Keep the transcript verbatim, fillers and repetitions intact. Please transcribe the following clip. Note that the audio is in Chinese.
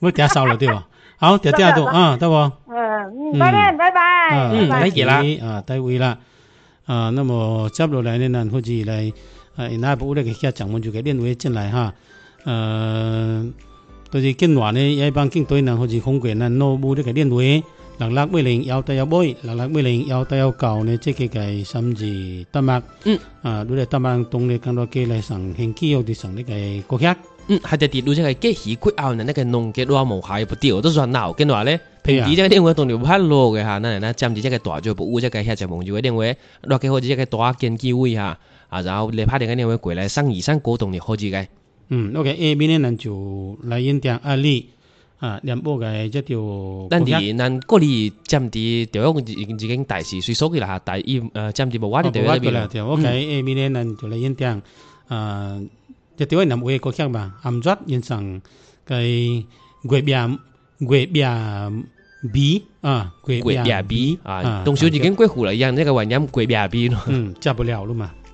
要嗲少了对吧？好，嗲嗲到啊，得不？ 嗯，拜拜拜拜， 嗯， 拜拜啦， 啊，待會啦，啊，那麼接落來呢，咱好似來，啊，那部那個遐講文就給練為進來哈，呃，就是近話呢，一般經對呢，好似空quyền呢，노부呢個練為，六六尾零幺對幺尾，六六尾零幺對幺九呢，即係個甚至丹麥， 嗯， 啊，如果丹麥東呢，更多嘅嚟上興基有啲上呢個國家。 嗯，係就跌到即係機器骨拗呢，那個農嘅話無下不掉，都算鬧跟話咧，平時即係電話動力不落嘅嚇，那那佔住即係大咗不烏即係遐隻夢住嘅電話，落嘅好似即係大建機會嚇，啊然後你拍電嘅電話過來生二生高動力好似嘅。 嗯 ，OK A邊呢，咱就來演定案例啊，兩部嘅即條。 咱哋咱嗰裡佔住條屋已已經大時歲數嘅啦嚇，但係誒佔住無話啲條嗰邊。 條 OK A邊呢，咱就來演定啊。就對於南歐國家嘛，暗抓現上嘅國別國別 B 啊， 國別 B 啊，同小已經歸戶啦，一樣呢個原因國別 B 咯。 嗯，接不了了嘛。